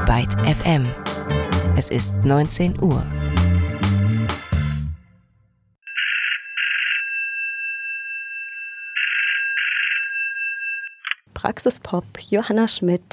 Byte FM. Es ist 19 Uhr. Praxispop, Johanna Schmidt.